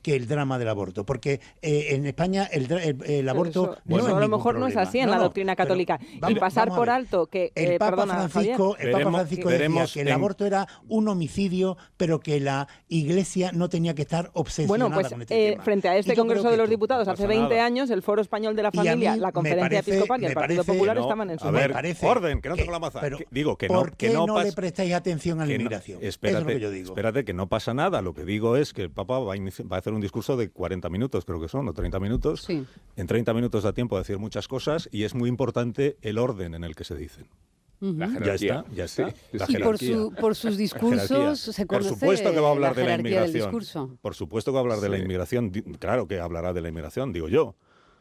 que el drama del aborto, porque en España el aborto no es a lo mejor no es así en la doctrina católica. Y pasar por alto que el Papa Francisco decía que el aborto era un homicidio, pero que la Iglesia no tenía que estar obsesionada con este tema. Frente a este Congreso de los Diputados, hace 20 años, el Foro Español de la Familia, la Conferencia Episcopal y el Partido Popular estaban en su orden, que no tengo la maza. Digo que no. ¿Por qué no le prestáis atención a la inmigración? Espérate, eso es lo que yo digo. Espérate, que no pasa nada. Lo que digo es que el Papa va a hacer un discurso de 40 minutos, creo que son, o 30 minutos. Sí. En 30 minutos da tiempo a decir muchas cosas y es muy importante el orden en el que se dicen. La jerarquía. Ya está. Sí. La y jerarquía. por sus discursos se conoce. Por supuesto que va a hablar de la jerarquía del inmigración. discurso. Por supuesto que va a hablar de la inmigración. Claro que hablará de la inmigración, digo yo.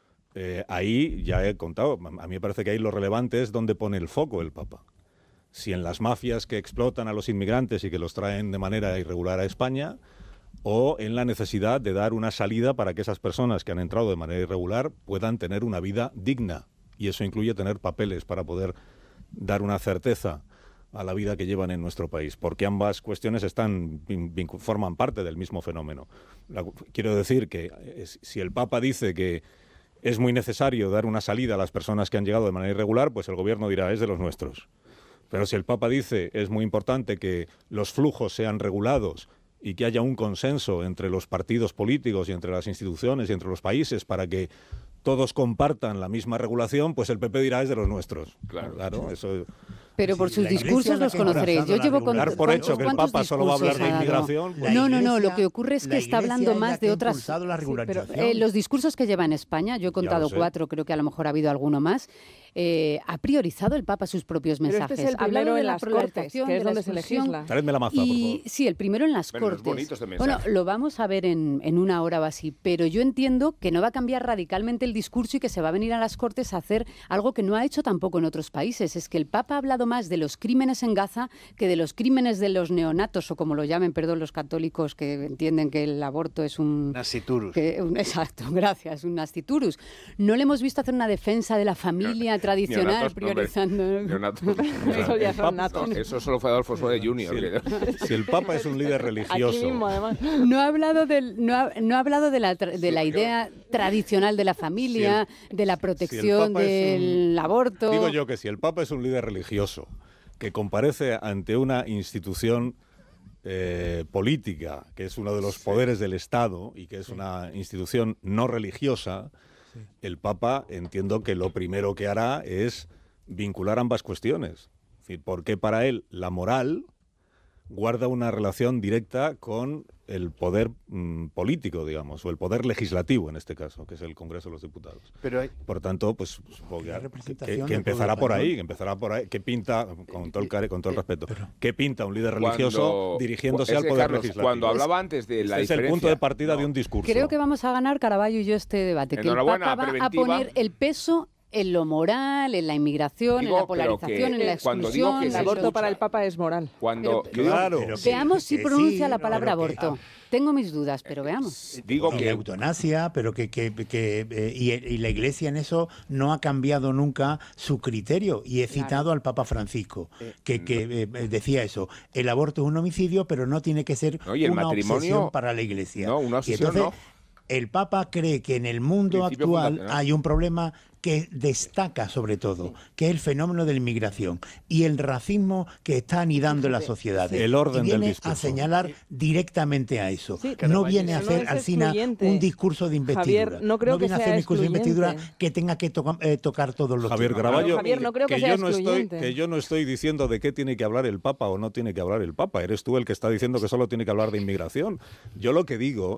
Ahí ya he contado. A mí me parece que ahí lo relevante es dónde pone el foco el Papa. Si en las mafias que explotan a los inmigrantes y que los traen de manera irregular a España, o en la necesidad de dar una salida para que esas personas que han entrado de manera irregular puedan tener una vida digna. Y eso incluye tener papeles para poder dar una certeza a la vida que llevan en nuestro país, porque ambas cuestiones forman parte del mismo fenómeno. Quiero decir que si el Papa dice que es muy necesario dar una salida a las personas que han llegado de manera irregular, pues el gobierno dirá, es de los nuestros. Pero si el Papa dice, es muy importante que los flujos sean regulados y que haya un consenso entre los partidos políticos y entre las instituciones y entre los países para que todos compartan la misma regulación, pues el PP dirá, es de los nuestros. Claro, eso... Pero por sus discursos los conoceréis. Yo llevo con dar por hecho que el Papa solo va a hablar de inmigración. No, lo que ocurre es que está hablando más de otras... Pero, los discursos que lleva en España, yo he contado 4, creo que a lo mejor ha habido alguno más, ha priorizado el Papa sus propios mensajes. Pero este es el primero en las Cortes, que es donde se legisla. Traedme la maza, por favor. Sí, el primero en las Cortes. Bueno, lo vamos a ver en una hora o así, pero yo entiendo que no va a cambiar radicalmente el discurso y que se va a venir a las Cortes a hacer algo que no ha hecho tampoco en otros países. Es que el Papa ha hablado más de los crímenes en Gaza que de los crímenes de los neonatos, o como lo llamen, los católicos que entienden que el aborto es un... Nasciturus. Exacto, gracias, un nasciturus. No le hemos visto hacer una defensa de la familia tradicional, neonatos, priorizando... Neonatos. Eso ya son natos. Eso solo fue Adolfo Suárez Jr. Si el Papa es un líder religioso... Aquí mismo, además. No ha hablado de la idea tradicional de la familia, de la protección del aborto... Digo yo que si el Papa es un líder religioso que comparece ante una institución política, que es uno de los poderes del Estado y que es una institución no religiosa, el Papa entiendo que lo primero que hará es vincular ambas cuestiones. Es decir, porque para él la moral guarda una relación directa con el poder político, digamos, o el poder legislativo en este caso, que es el Congreso de los Diputados. Por tanto, pues supongo que empezará por ahí, ¿Qué pinta, con todo el respeto, qué pinta un líder religioso dirigiéndose al poder legislativo? Cuando hablaba antes de la diferencia... Es el punto de partida de un discurso. Creo que vamos a ganar, Caraballo y yo, este debate, que el Papa va a poner el peso en lo moral, en la inmigración, en la polarización, en la exclusión. El aborto para el Papa es moral. Veamos si pronuncia la palabra aborto. Tengo mis dudas, pero veamos. Digo que eutanasia, pero y la Iglesia en eso no ha cambiado nunca su criterio. Y he citado al Papa Francisco, que decía eso. El aborto es un homicidio, pero no tiene que ser una obsesión para la Iglesia. No, una obsesión, y entonces, el Papa cree que en el mundo actual hay un problema que destaca sobre todo, que es el fenómeno de la inmigración y el racismo que está anidando en la sociedad. El orden del discurso. A señalar directamente a eso. No viene a hacer al final un discurso de investidura. Javier, no creo viene que a hacer un discurso de investidura que tenga que tocar todos los Javier temas. Caraballo, Javier, no creo que yo no estoy diciendo de qué tiene que hablar el Papa o no tiene que hablar el Papa. Eres tú el que está diciendo que solo tiene que hablar de inmigración. Yo lo que digo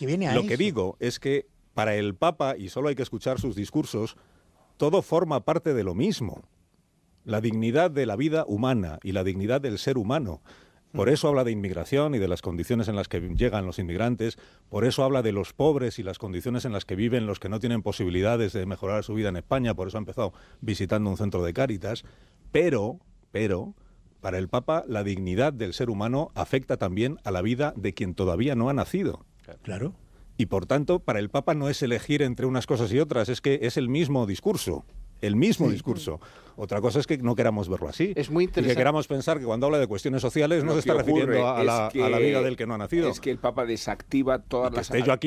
es que para el Papa, y solo hay que escuchar sus discursos, todo forma parte de lo mismo. La dignidad de la vida humana y la dignidad del ser humano. Por eso habla de inmigración y de las condiciones en las que llegan los inmigrantes. Por eso habla de los pobres y las condiciones en las que viven los que no tienen posibilidades de mejorar su vida en España. Por eso ha empezado visitando un centro de Cáritas. Pero, para el Papa, la dignidad del ser humano afecta también a la vida de quien todavía no ha nacido. Claro. Y por tanto, para el Papa no es elegir entre unas cosas y otras, es que es el mismo discurso. El mismo discurso. Otra cosa es que no queramos verlo así. Es muy interesante. Y que queramos pensar que cuando habla de cuestiones sociales no se está refiriendo a la vida del que no ha nacido. Es que el Papa desactiva todas las... Esté yo aquí